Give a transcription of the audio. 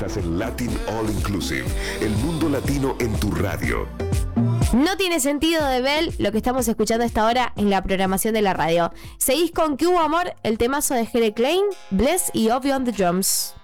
Estás en Latin All Inclusive, el mundo latino en tu radio. No tiene sentido de Bell lo que estamos escuchando a esta hora en la programación de la radio. Seguís con Que Hubo Amor, el temazo de Jere Klein, Bless y Obi on the Drums.